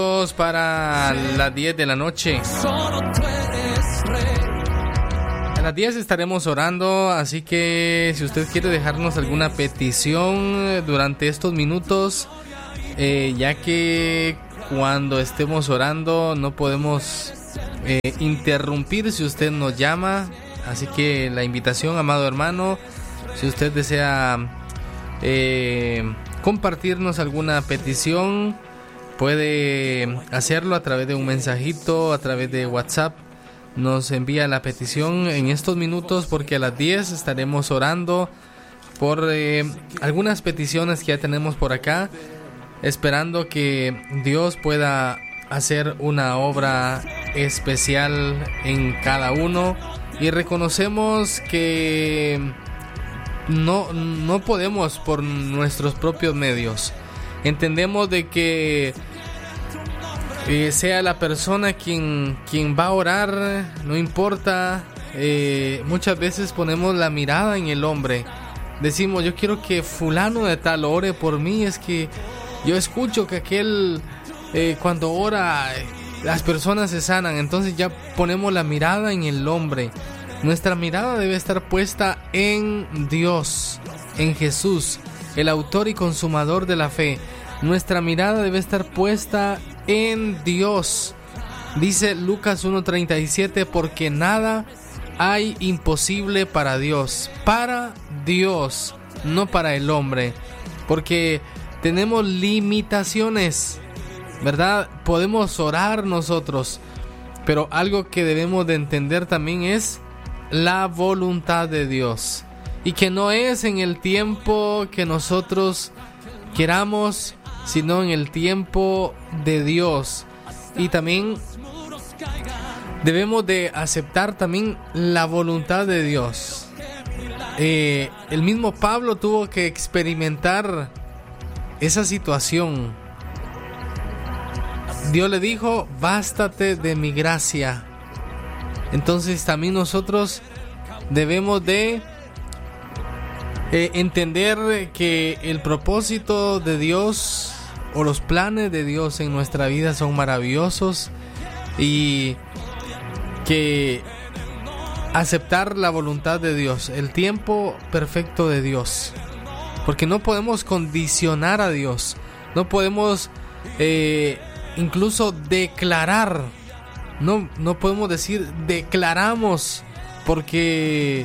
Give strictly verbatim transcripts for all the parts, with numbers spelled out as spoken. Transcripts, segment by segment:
Para las diez de la noche. A las diez estaremos orando, así que si usted quiere dejarnos alguna petición durante estos minutos, eh, ya que cuando estemos orando no podemos eh, interrumpir si usted nos llama, así que la invitación, amado hermano, si usted desea eh, compartirnos alguna petición, puede hacerlo a través de un mensajito, a través de WhatsApp. Nos envía la petición en estos minutos porque a las diez estaremos orando por eh, algunas peticiones que ya tenemos por acá, esperando que Dios pueda hacer una obra especial en cada uno. Y reconocemos que no, no podemos por nuestros propios medios. Entendemos de que eh, sea la persona quien, quien va a orar, no importa. Eh, muchas veces ponemos la mirada en el hombre. Decimos, yo quiero que fulano de tal ore por mí. Es que yo escucho que aquel eh, cuando ora las personas se sanan. Entonces ya ponemos la mirada en el hombre. Nuestra mirada debe estar puesta en Dios, en Jesús, el autor y consumador de la fe. Nuestra mirada debe estar puesta en Dios. Dice Lucas uno treinta y siete, porque nada hay imposible para Dios. Para Dios, no para el hombre. Porque tenemos limitaciones, ¿verdad? Podemos orar nosotros, pero algo que debemos de entender también es la voluntad de Dios. Y que no es en el tiempo que nosotros queramos, sino en el tiempo de Dios. Y también debemos de aceptar también la voluntad de Dios. Eh, el mismo Pablo tuvo que experimentar esa situación. Dios le dijo, bástate de mi gracia. Entonces también nosotros debemos de Eh, entender que el propósito de Dios o los planes de Dios en nuestra vida son maravillosos, y que aceptar la voluntad de Dios, el tiempo perfecto de Dios, porque no podemos condicionar a Dios, no podemos eh, incluso declarar, no, no podemos decir declaramos, porque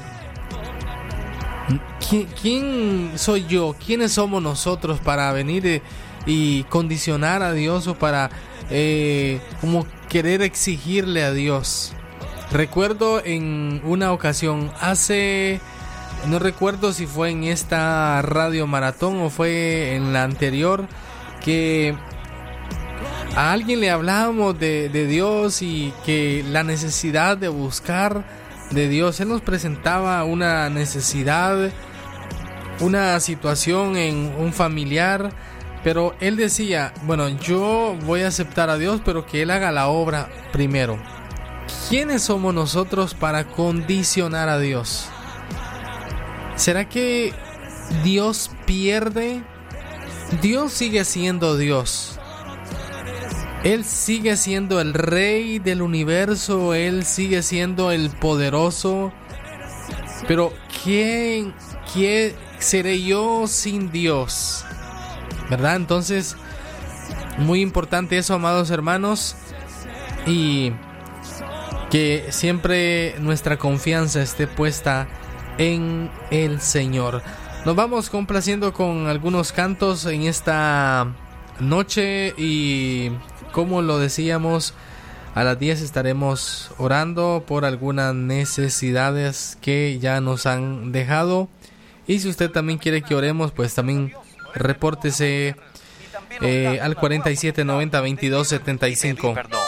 ¿Quién, ¿Quién soy yo? ¿Quiénes somos nosotros para venir eh, y condicionar a Dios, o para eh, como querer exigirle a Dios? Recuerdo en una ocasión, hace, no recuerdo si fue en esta radio maratón o fue en la anterior, que a alguien le hablábamos de, de Dios y que la necesidad de buscar de Dios. Él nos presentaba una necesidad, una situación en un familiar, pero él decía, bueno, yo voy a aceptar a Dios, pero que Él haga la obra primero. ¿Quiénes somos nosotros para condicionar a Dios? ¿Será que Dios pierde? Dios sigue siendo Dios. Él sigue siendo el rey del universo, Él sigue siendo el poderoso. Pero ¿quién, quién seré yo sin Dios? ¿Verdad? Entonces, muy importante eso, amados hermanos. Y que siempre nuestra confianza esté puesta en el Señor. Nos vamos complaciendo con algunos cantos en esta noche, y como lo decíamos, a las diez estaremos orando por algunas necesidades que ya nos han dejado. Y si usted también quiere que oremos, pues también repórtese eh, al cuarenta y siete noventa veintidós setenta y cinco.